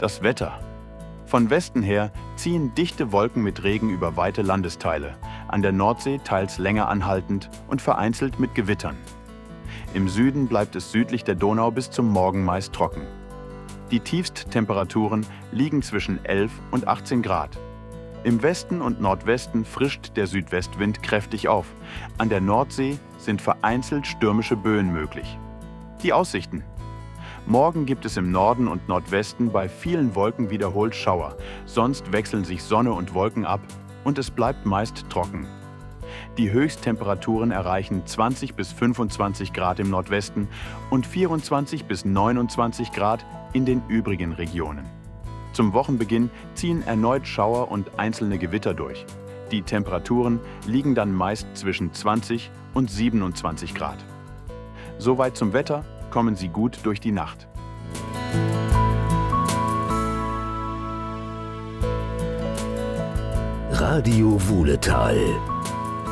Das Wetter. Von Westen her ziehen dichte Wolken mit Regen über weite Landesteile, an der Nordsee teils länger anhaltend und vereinzelt mit Gewittern. Im Süden bleibt es südlich der Donau bis zum Morgen meist trocken. Die Tiefsttemperaturen liegen zwischen 11 und 18 Grad. Im Westen und Nordwesten frischt der Südwestwind kräftig auf. An der Nordsee sind vereinzelt stürmische Böen möglich. Die Aussichten. Morgen gibt es im Norden und Nordwesten bei vielen Wolken wiederholt Schauer. Sonst wechseln sich Sonne und Wolken ab und es bleibt meist trocken. Die Höchsttemperaturen erreichen 20 bis 25 Grad im Nordwesten und 24 bis 29 Grad in den übrigen Regionen. Zum Wochenbeginn ziehen erneut Schauer und einzelne Gewitter durch. Die Temperaturen liegen dann meist zwischen 20 und 27 Grad. Soweit zum Wetter. Kommen Sie gut durch die Nacht. Radio Wuhletal